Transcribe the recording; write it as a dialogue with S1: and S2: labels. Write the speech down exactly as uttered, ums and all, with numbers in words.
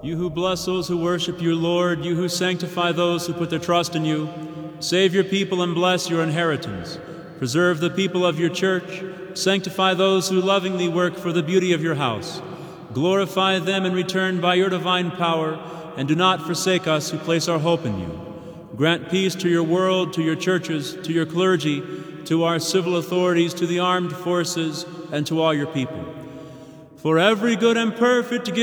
S1: You who bless those who worship you, Lord, you who sanctify those who put their trust in you, save your people and bless your inheritance. Preserve the people of your church, sanctify those who lovingly work for the beauty of your house. Glorify them in return by your divine power, and do not forsake us who place our hope in you. Grant peace to your world, to your churches, to your clergy, to our civil authorities, to the armed forces, and to all your people. For every good and perfect gift